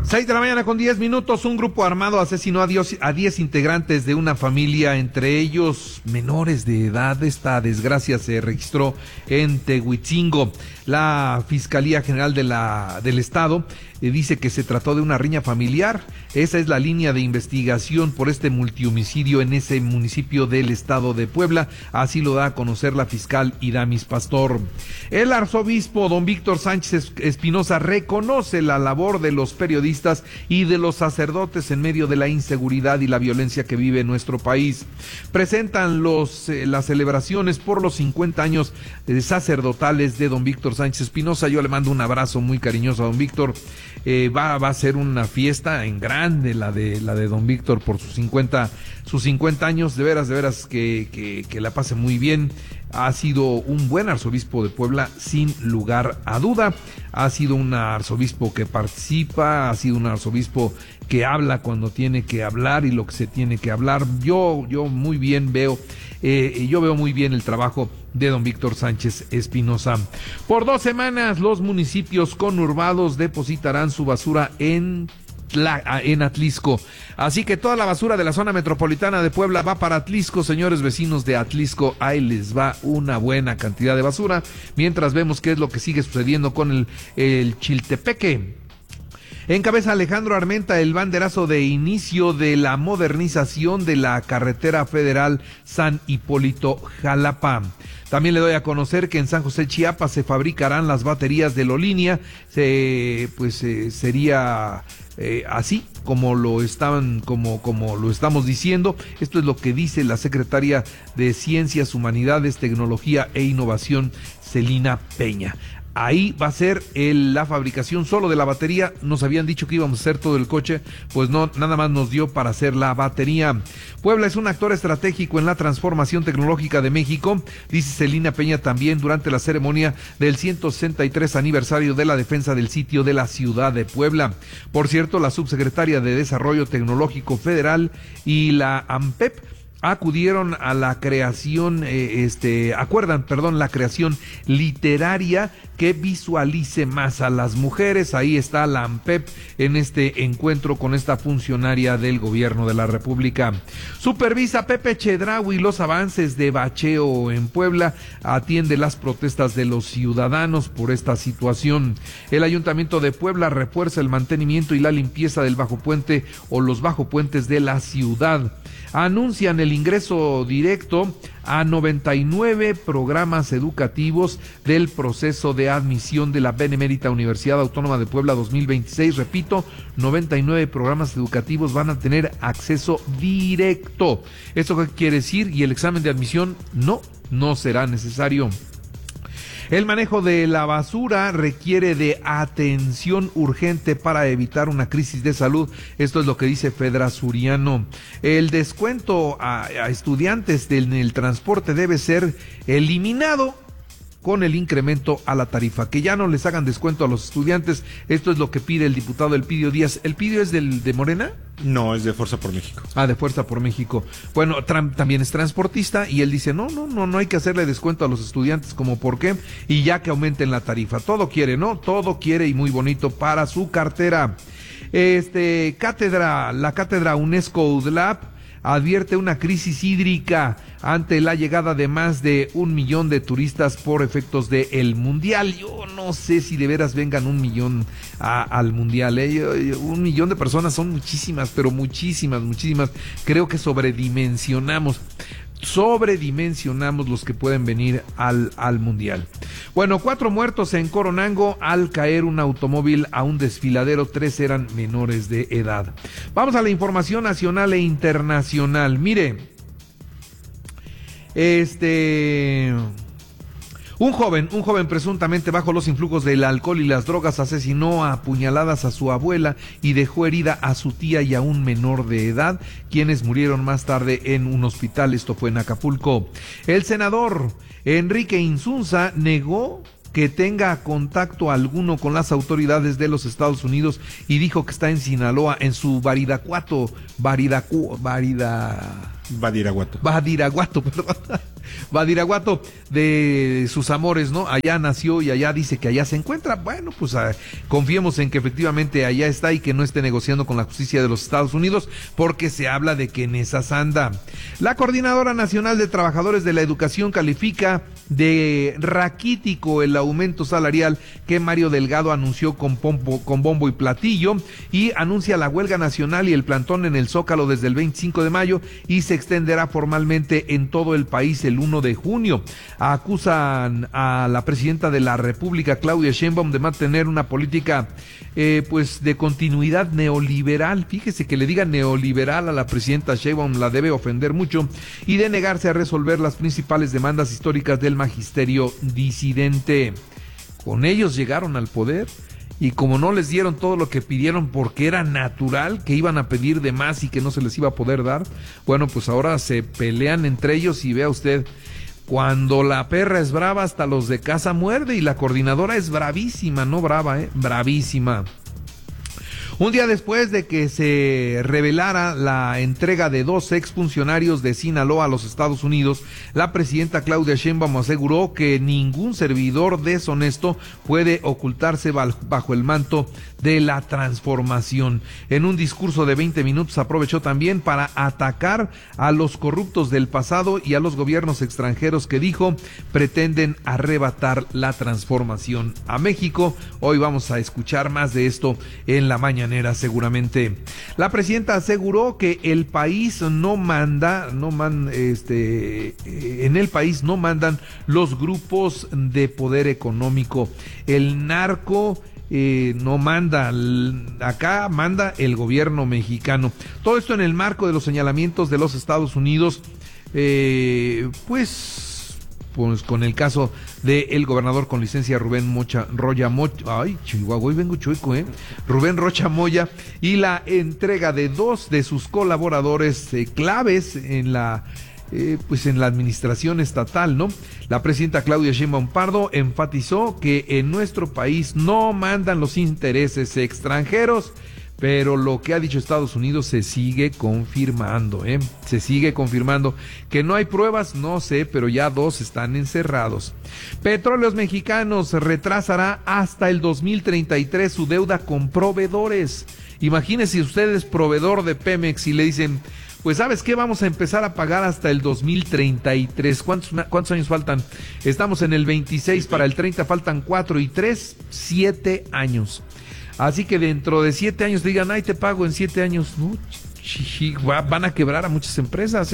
6 de la mañana con 10 minutos, un grupo armado asesinó a 10 integrantes de una familia, entre ellos menores de edad. Esta desgracia se registró en Tehuitzingo. La Fiscalía General del Estado dice que se trató de una riña familiar. Esa es la línea de investigación por este multihomicidio en ese municipio del estado de Puebla. Así lo da a conocer la fiscal Idamis Pastor. El arzobispo don Víctor Sánchez Espinosa reconoce la labor de los periodistas y de los sacerdotes en medio de la inseguridad y la violencia que vive nuestro país. Presentan las celebraciones por los 50 años sacerdotales de don Víctor Sánchez Espinosa. Yo le mando un abrazo muy cariñoso a don Víctor. Va a ser una fiesta en grande la de don Víctor por sus 50 años. De veras que la pase muy bien. Ha sido un buen arzobispo de Puebla, sin lugar a duda. Ha sido un arzobispo que participa, ha sido un arzobispo que habla cuando tiene que hablar y lo que se tiene que hablar. Yo muy bien veo muy bien el trabajo de don Víctor Sánchez Espinosa. Por 2 semanas, los municipios conurbados depositarán su basura en Atlisco. Así que toda la basura de la zona metropolitana de Puebla va para Atlisco, señores vecinos de Atlisco. Ahí les va una buena cantidad de basura, mientras vemos qué es lo que sigue sucediendo con el Chiltepeque. Encabeza Alejandro Armenta el banderazo de inicio de la modernización de la carretera federal San Hipólito-Jalapa. También le doy a conocer que en San José, Chiapas, se fabricarán las baterías de Lolinia. Sería así como lo estamos diciendo. Esto es lo que dice la secretaria de Ciencias, Humanidades, Tecnología e Innovación, Celina Peña. Ahí va a ser la fabricación solo de la batería. Nos habían dicho que íbamos a hacer todo el coche, pues no, nada más nos dio para hacer la batería. Puebla es un actor estratégico en la transformación tecnológica de México, dice Celina Peña también durante la ceremonia del 163 aniversario de la defensa del sitio de la ciudad de Puebla. Por cierto, la subsecretaria de Desarrollo Tecnológico Federal y la AMPEP acudieron a la creación, la creación literaria que visualice más a las mujeres. Ahí está la AMPEP en este encuentro con esta funcionaria del gobierno de la República. Supervisa Pepe Chedraui los avances de bacheo en Puebla, atiende las protestas de los ciudadanos por esta situación. El Ayuntamiento de Puebla refuerza el mantenimiento y la limpieza del bajopuente o los bajopuentes de la ciudad. Anuncian el ingreso directo a 99 programas educativos del proceso de admisión de la Benemérita Universidad Autónoma de Puebla 2026. Repito, 99 programas educativos van a tener acceso directo. ¿Esto qué quiere decir? Y el examen de admisión no será necesario. El manejo de la basura requiere de atención urgente para evitar una crisis de salud. Esto es lo que dice Fedra Suriano. El descuento a estudiantes en el transporte debe ser eliminado con el incremento a la tarifa, que ya no les hagan descuento a los estudiantes. Esto es lo que pide el diputado Elpidio Díaz. ¿Elpidio es de Morena? No, es de Fuerza por México. De Fuerza por México. Bueno, también es transportista y él dice, no hay que hacerle descuento a los estudiantes, como por qué, y ya que aumenten la tarifa. Todo quiere, todo quiere y muy bonito para su cartera. La cátedra UNESCO UDLAP advierte una crisis hídrica ante la llegada de más de 1 millón de turistas por efectos del Mundial. Yo no sé si de veras vengan 1 millón al Mundial. 1 millón de personas son muchísimas, pero muchísimas. Creo que sobredimensionamos los que pueden venir al Mundial. Bueno, 4 muertos en Coronango al caer un automóvil a un desfiladero. 3 eran menores de edad. Vamos a la información nacional e internacional. Mire, Un joven presuntamente bajo los influjos del alcohol y las drogas asesinó a puñaladas a su abuela y dejó herida a su tía y a un menor de edad, quienes murieron más tarde en un hospital. Esto fue en Acapulco. El senador Enrique Insunza negó que tenga contacto alguno con las autoridades de los Estados Unidos y dijo que está en Sinaloa, en su Badiraguato, perdón. Badiraguato, de sus amores, ¿no? Allá nació y allá dice que allá se encuentra. Bueno, pues confiemos en que efectivamente allá está y que no esté negociando con la justicia de los Estados Unidos, porque se habla de que en esas anda. La Coordinadora Nacional de Trabajadores de la Educación califica de raquítico el aumento salarial que Mario Delgado anunció con bombo y platillo, y anuncia la huelga nacional y el plantón en el Zócalo desde el 25 de mayo y se extenderá formalmente en todo el país el 1 de junio. Acusan a la presidenta de la República, Claudia Sheinbaum, de mantener una política pues de continuidad neoliberal. Fíjese que le diga neoliberal a la presidenta Sheinbaum la debe ofender mucho, y de negarse a resolver las principales demandas históricas del magisterio disidente. Con ellos llegaron al poder, y como no les dieron todo lo que pidieron porque era natural que iban a pedir de más y que no se les iba a poder dar, bueno, pues ahora se pelean entre ellos. Y vea usted, cuando la perra es brava, hasta los de casa muerde, y la coordinadora es bravísima, no brava, bravísima. Un día después de que se revelara la entrega de 2 exfuncionarios de Sinaloa a los Estados Unidos, la presidenta Claudia Sheinbaum aseguró que ningún servidor deshonesto puede ocultarse bajo el manto de la transformación. En un discurso de 20 minutos aprovechó también para atacar a los corruptos del pasado y a los gobiernos extranjeros que, dijo, pretenden arrebatar la transformación a México. Hoy vamos a escuchar más de esto en la mañana. Seguramente. La presidenta aseguró que el país no manda, en el país no mandan los grupos de poder económico. El narco no manda, acá manda el gobierno mexicano. Todo esto en el marco de los señalamientos de los Estados Unidos, pues con el caso del gobernador con licencia Rubén Rocha Moya, Chihuahua, hoy vengo chueco, Rubén Rocha Moya, y la entrega de 2 de sus colaboradores claves en la administración estatal, ¿no? La presidenta Claudia Sheinbaum Pardo enfatizó que en nuestro país no mandan los intereses extranjeros, pero lo que ha dicho Estados Unidos se sigue confirmando, se sigue confirmando. Que no hay pruebas, no sé, pero ya 2 están encerrados. Petróleos Mexicanos retrasará hasta el 2033 su deuda con proveedores. Imagínese usted es proveedor de Pemex y le dicen, pues ¿sabes qué? Vamos a empezar a pagar hasta el 2033. ¿Cuántos años faltan? Estamos en el 26, para el 30 faltan 4 y 3, 7 años. Así que dentro de 7 años digan, ay, te pago en 7 años. No, van a quebrar a muchas empresas,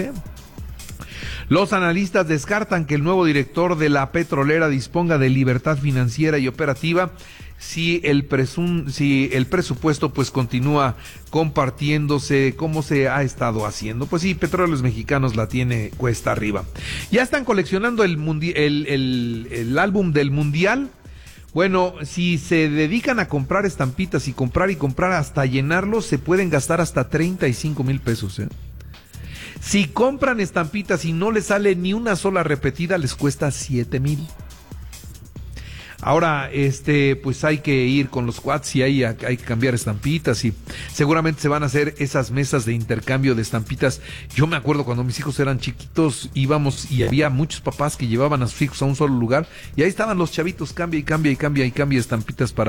Los analistas descartan que el nuevo director de la petrolera disponga de libertad financiera y operativa si el presupuesto pues continúa compartiéndose como se ha estado haciendo. Pues sí, Petróleos Mexicanos la tiene cuesta arriba. Ya están coleccionando el álbum del Mundial. Bueno, si se dedican a comprar estampitas y comprar hasta llenarlos, se pueden gastar hasta 35 mil pesos, Si compran estampitas y no les sale ni una sola repetida, les cuesta 7,000. Ahora, pues hay que ir con los cuads y hay que cambiar estampitas, y seguramente se van a hacer esas mesas de intercambio de estampitas. Yo me acuerdo cuando mis hijos eran chiquitos, íbamos y había muchos papás que llevaban a sus hijos a un solo lugar y ahí estaban los chavitos, cambia estampitas para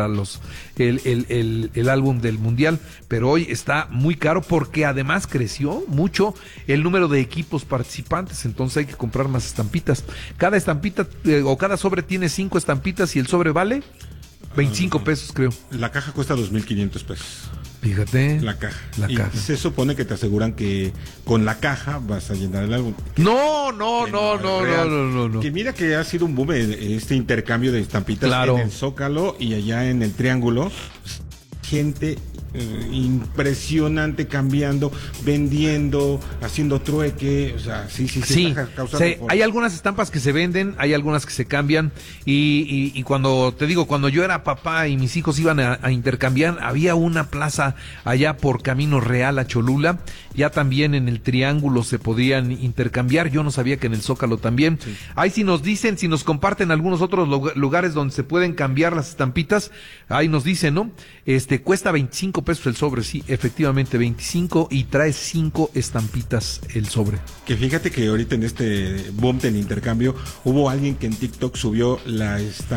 el álbum del Mundial. Pero hoy está muy caro porque además creció mucho el número de equipos participantes, entonces hay que comprar más estampitas. Cada estampita o cada sobre tiene 5 estampitas y el sobre vale 25 pesos, creo. La caja cuesta 2,500 pesos. Fíjate. La caja. caja. Se supone que te aseguran que con la caja vas a llenar el álbum. No. Que mira que ha sido un boom este intercambio de estampitas, claro, en el Zócalo y allá en el Triángulo. Gente impresionante, cambiando, vendiendo, haciendo trueque, o sea, sí, hay algunas estampas que se venden, hay algunas que se cambian, y cuando te digo, cuando yo era papá y mis hijos iban a intercambiar, había una plaza allá por Camino Real a Cholula, ya también en el Triángulo se podían intercambiar, yo no sabía que en el Zócalo también. Sí. Ahí si nos dicen, si nos comparten algunos otros lugares donde se pueden cambiar las estampitas, ahí nos dicen, ¿no? Cuesta 25 pesos el sobre, sí, efectivamente 25 y trae 5 estampitas el sobre. Que fíjate que ahorita en este boom del intercambio hubo alguien que en TikTok subió la